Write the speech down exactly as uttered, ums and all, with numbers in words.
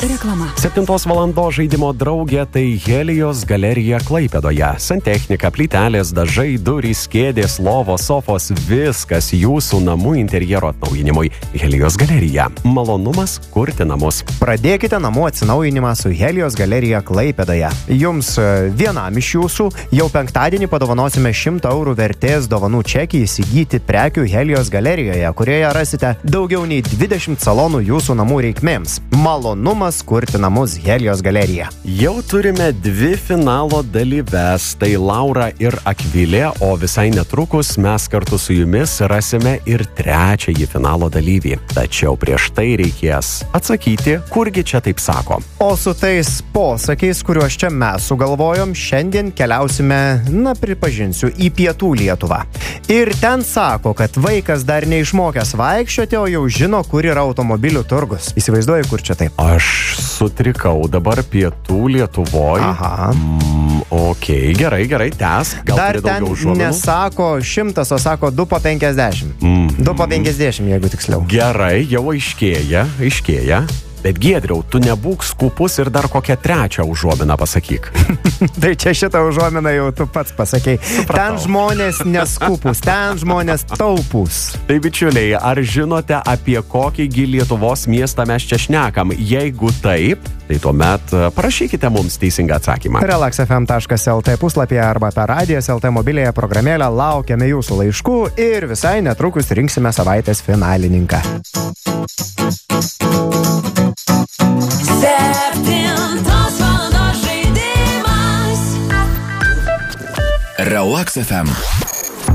Reklama. Septintos valandos žaidimo draugė tai Helios galerija Klaipėdoje. Santechnika, plytelės, dažai, durys, kėdės, lovos, sofos, viskas jūsų namų interjero atnaujinimui. Helios galerija. Malonumas kurti namus. Pradėkite namų atsinaujinimą su Helios galerija Klaipėdoje. Jums vienam iš jūsų jau penktadienį padovanosime šimto eurų vertės dovanų čekį įsigyti prekių Helios galerijoje, kurioje rasite daugiau nei dvidešimt salonų jūsų namų reikmėms. Malonumas kurti namus Helios galerija. Jau turime dvi finalo dalyves, tai Laura ir Akvilė, o visai netrukus mes kartu su jumis rasime ir trečiąjį finalo dalyvį. Tačiau prieš tai reikės atsakyti, kurgi čia taip sako. O su tais posakiais, kuriuos čia mes sugalvojom, šiandien keliausime, na pripažinsiu, į pietų Lietuvą. Ir ten sako, kad vaikas dar neišmokęs vaikščioti, o jau žino, kur yra automobilių turgus. Įsivaizduoji, kur čia taip? Aš sutrikau dabar pietų Lietuvoje. Aha. Mm, ok, gerai, gerai, tęs. Gal dar turi ten daugiau užuominų? nesako šimtas, o sako du po penkiasdešimt. Mm. Du po penkiasdešimt, jeigu tiksliau. Gerai, jau aiškėja, aiškėja. Bet Giedriau, tu nebūk skupus ir dar kokią trečią užuominą pasakyk. Tai čia šitą užuominą jau tu pats pasakei. Supratau. Ten žmonės neskupus, ten žmonės taupus. Tai bičiuliai, ar žinote, apie kokįgi Lietuvos miestą mes čia šnekam? Jeigu taip, tai tuomet parašykite mums teisingą atsakymą. relax f m taškas l t puslapyje arba per radijas taškas l t mobilėje programėlę laukiame jūsų laiškų ir visai netrukus rinksime savaitės finalininką. Septintos valandos žaidimas. Relax F M.